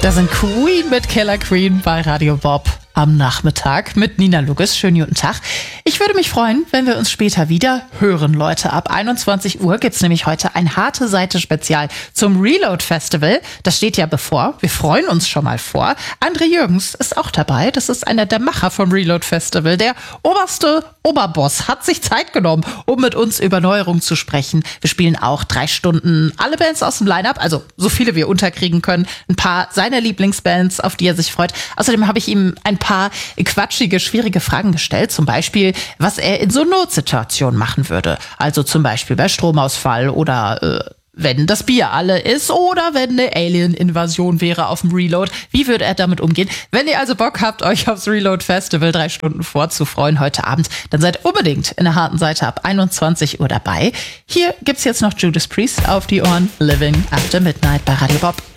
Da sind Queen mit Killer Queen bei Radio Bob am Nachmittag mit Nina Luges. Schönen guten Tag. Ich würde mich freuen, wenn wir uns später wieder hören, Leute. Ab 21 Uhr gibt's nämlich heute ein Harte Seite Spezial zum Reload Festival. Das steht ja bevor. Wir freuen uns schon mal vor. André Jürgens ist auch dabei. Das ist einer der Macher vom Reload Festival. Der oberste Oberboss hat sich Zeit genommen, um mit uns über Neuerungen zu sprechen. Wir spielen auch 3 Stunden alle Bands aus dem Line-Up, also so viele wir unterkriegen können. Ein paar seiner Lieblingsbands, auf die er sich freut. Außerdem habe ich ihm ein paar quatschige, schwierige Fragen gestellt. Zum Beispiel, was er in so Notsituationen machen würde. Also zum Beispiel bei Stromausfall oder wenn das Bier alle ist oder wenn eine Alien-Invasion wäre auf dem Reload. Wie würde er damit umgehen? Wenn ihr also Bock habt, euch aufs Reload Festival 3 Stunden vorzufreuen heute Abend, dann seid unbedingt in der Harten Seite ab 21 Uhr dabei. Hier gibt's jetzt noch Judas Priest auf die Ohren. Living After Midnight bei Radio Bob.